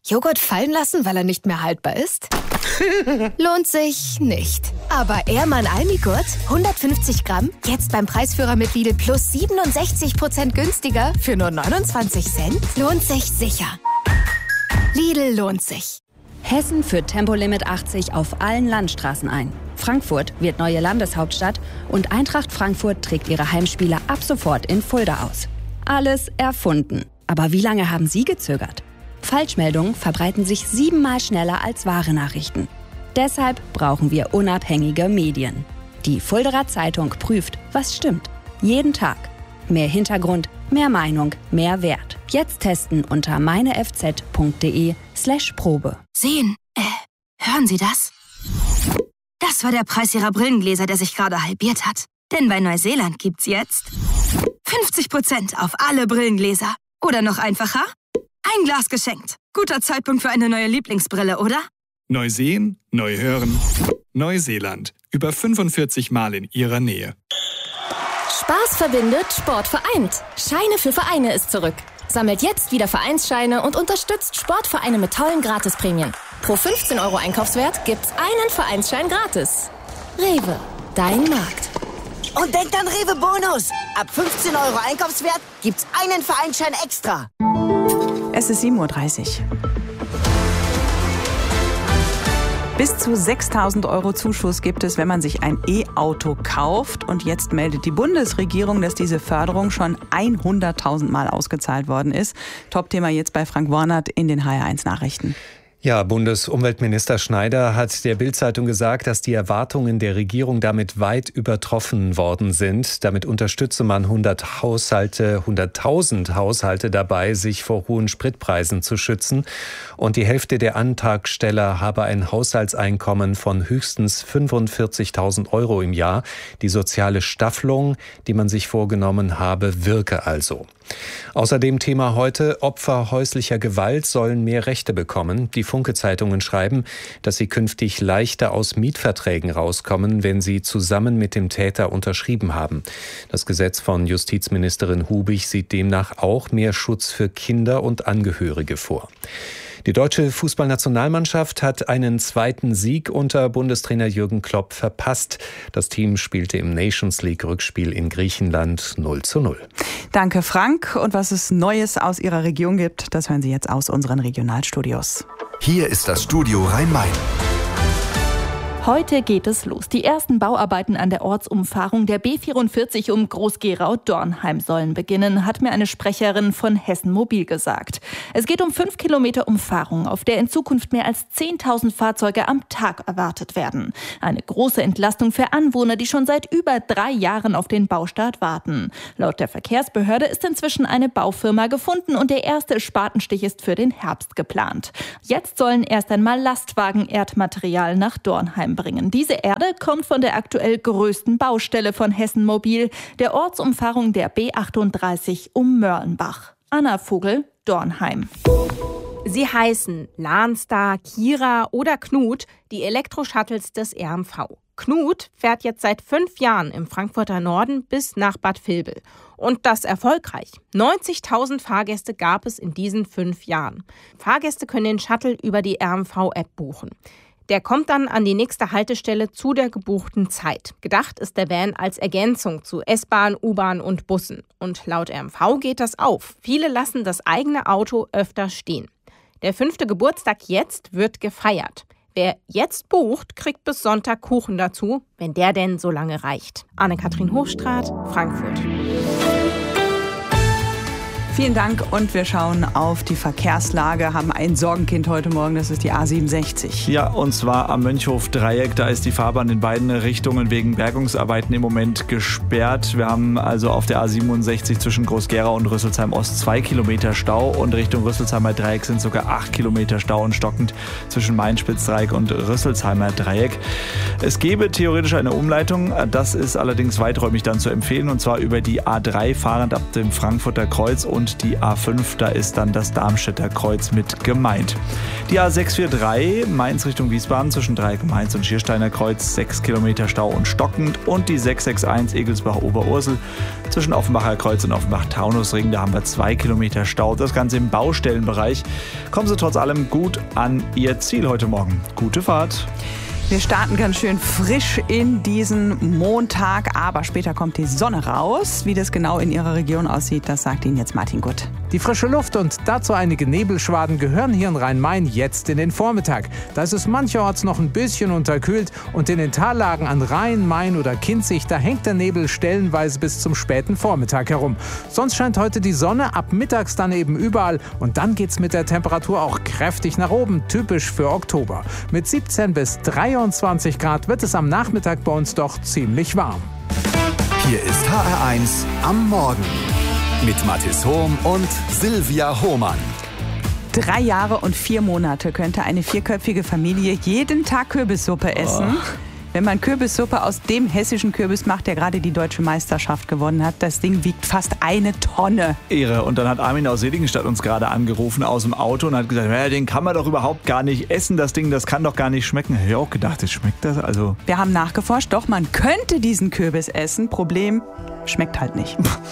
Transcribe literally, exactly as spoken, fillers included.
Joghurt fallen lassen, weil er nicht mehr haltbar ist? Lohnt sich nicht. Aber Ehrmann Almigurt, hundertfünfzig Gramm, jetzt beim Preisführer mit Lidl Plus siebenundsechzig Prozent günstiger für nur neunundzwanzig Cent? Lohnt sich sicher. Lidl lohnt sich. Hessen führt Tempolimit achtzig auf allen Landstraßen ein. Frankfurt wird neue Landeshauptstadt und Eintracht Frankfurt trägt ihre Heimspiele ab sofort in Fulda aus. Alles erfunden. Aber wie lange haben Sie gezögert? Falschmeldungen verbreiten sich siebenmal schneller als wahre Nachrichten. Deshalb brauchen wir unabhängige Medien. Die Fuldaer Zeitung prüft, was stimmt. Jeden Tag. Mehr Hintergrund, mehr Meinung, mehr Wert. Jetzt testen unter meinefz.de slash Probe. Sehen, äh, hören Sie das? Das war der Preis Ihrer Brillengläser, der sich gerade halbiert hat. Denn bei Neuseeland gibt's jetzt fünfzig Prozent auf alle Brillengläser. Oder noch einfacher, ein Glas geschenkt. Guter Zeitpunkt für eine neue Lieblingsbrille, oder? Neu sehen, neu hören. Neuseeland. Über fünfundvierzig Mal in Ihrer Nähe. Spaß verbindet, Sport vereint. Scheine für Vereine ist zurück. Sammelt jetzt wieder Vereinsscheine und unterstützt Sportvereine mit tollen Gratisprämien. Pro fünfzehn Euro Einkaufswert gibt's einen Vereinsschein gratis. Rewe, dein Markt. Und denkt an Rewe Bonus. Ab fünfzehn Euro Einkaufswert gibt's einen Vereinsschein extra. Es ist sieben Uhr dreißig. Bis zu sechstausend Euro Zuschuss gibt es, wenn man sich ein E-Auto kauft. Und jetzt meldet die Bundesregierung, dass diese Förderung schon hunderttausend Mal ausgezahlt worden ist. Top-Thema jetzt bei Frank Warnert in den H R eins Nachrichten. Ja, Bundesumweltminister Schneider hat der Bild-Zeitung gesagt, dass die Erwartungen der Regierung damit weit übertroffen worden sind. Damit unterstütze man hundert Haushalte, hunderttausend Haushalte dabei, sich vor hohen Spritpreisen zu schützen. Und die Hälfte der Antragsteller habe ein Haushaltseinkommen von höchstens fünfundvierzigtausend Euro im Jahr. Die soziale Staffelung, die man sich vorgenommen habe, wirke also. Außerdem Thema heute: Opfer häuslicher Gewalt sollen mehr Rechte bekommen. Die Funke-Zeitungen schreiben, dass sie künftig leichter aus Mietverträgen rauskommen, wenn sie zusammen mit dem Täter unterschrieben haben. Das Gesetz von Justizministerin Hubig sieht demnach auch mehr Schutz für Kinder und Angehörige vor. Die deutsche Fußballnationalmannschaft hat einen zweiten Sieg unter Bundestrainer Jürgen Klopp verpasst. Das Team spielte im Nations League Rückspiel in Griechenland null zu null. Danke, Frank. Und was es Neues aus Ihrer Region gibt, das hören Sie jetzt aus unseren Regionalstudios. Hier ist das Studio Rhein-Main. Heute geht es los. Die ersten Bauarbeiten an der Ortsumfahrung der B vierundvierzig um Groß-Gerau-Dornheim sollen beginnen, hat mir eine Sprecherin von Hessen Mobil gesagt. Es geht um fünf Kilometer Umfahrung, auf der in Zukunft mehr als zehntausend Fahrzeuge am Tag erwartet werden. Eine große Entlastung für Anwohner, die schon seit über drei Jahren auf den Baustart warten. Laut der Verkehrsbehörde ist inzwischen eine Baufirma gefunden und der erste Spatenstich ist für den Herbst geplant. Jetzt sollen erst einmal Lastwagen Erdmaterial nach Dornheim bringen. Diese Erde kommt von der aktuell größten Baustelle von Hessen Mobil, der Ortsumfahrung der B achtunddreißig um Mörlenbach. Anna Vogel, Dornheim. Sie heißen Lahnstar, Kira oder Knut, die Elektroshuttles des R M V. Knut fährt jetzt seit fünf Jahren im Frankfurter Norden bis nach Bad Vilbel. Und das erfolgreich. neunzigtausend Fahrgäste gab es in diesen fünf Jahren. Fahrgäste können den Shuttle über die R M V-App buchen. Der kommt dann an die nächste Haltestelle zu der gebuchten Zeit. Gedacht ist der Van als Ergänzung zu S-Bahn, U-Bahn und Bussen. Und laut R M V geht das auf. Viele lassen das eigene Auto öfter stehen. Der fünfte Geburtstag jetzt wird gefeiert. Wer jetzt bucht, kriegt bis Sonntag Kuchen dazu, wenn der denn so lange reicht. Anne-Kathrin Hochstraat, Frankfurt. Vielen Dank und wir schauen auf die Verkehrslage, haben ein Sorgenkind heute Morgen, das ist die A siebenundsechzig. Ja, und zwar am Mönchhof-Dreieck, da ist die Fahrbahn in beiden Richtungen wegen Bergungsarbeiten im Moment gesperrt. Wir haben also auf der A siebenundsechzig zwischen Groß-Gerau und Rüsselsheim-Ost zwei Kilometer Stau und Richtung Rüsselsheimer Dreieck sind sogar acht Kilometer Stau und stockend zwischen Main-Spitz-Dreieck und Rüsselsheimer Dreieck. Es gäbe theoretisch eine Umleitung, das ist allerdings weiträumig dann zu empfehlen, und zwar über die A drei fahrend ab dem Frankfurter Kreuz und und die A fünf, da ist dann das Darmstädter Kreuz mit gemeint. Die A sechs vier drei Mainz Richtung Wiesbaden zwischen Dreieck-Mainz und Schiersteiner Kreuz, sechs Kilometer Stau und stockend. Und die sechs sechs eins Egelsbach-Oberursel zwischen Offenbacher Kreuz und Offenbach-Taunusring, da haben wir zwei Kilometer Stau. Das Ganze im Baustellenbereich. Kommen Sie trotz allem gut an Ihr Ziel heute Morgen. Gute Fahrt. Wir starten ganz schön frisch in diesen Montag, aber später kommt die Sonne raus. Wie das genau in Ihrer Region aussieht, das sagt Ihnen jetzt Martin Gutt. Die frische Luft und dazu einige Nebelschwaden gehören hier in Rhein-Main jetzt in den Vormittag. Da ist es mancherorts noch ein bisschen unterkühlt und in den Tallagen an Rhein, Main oder Kinzig, da hängt der Nebel stellenweise bis zum späten Vormittag herum. Sonst scheint heute die Sonne, ab mittags dann eben überall und dann geht's mit der Temperatur auch kräftig nach oben, typisch für Oktober. Mit siebzehn bis dreiundzwanzig Grad wird es am Nachmittag bei uns doch ziemlich warm. Hier ist H R eins am Morgen mit Mathis Hohm und Silvia Hohmann. Drei Jahre und vier Monate könnte eine vierköpfige Familie jeden Tag Kürbissuppe essen. Oh. Wenn man Kürbissuppe aus dem hessischen Kürbis macht, der gerade die deutsche Meisterschaft gewonnen hat, das Ding wiegt fast eine Tonne. Ehre. Und dann hat Armin aus Seligenstadt uns gerade angerufen aus dem Auto und hat gesagt, ja, den kann man doch überhaupt gar nicht essen, das Ding, das kann doch gar nicht schmecken. Ich habe auch gedacht, das schmeckt das? Also wir haben nachgeforscht, doch, man könnte diesen Kürbis essen. Problem, schmeckt halt nicht.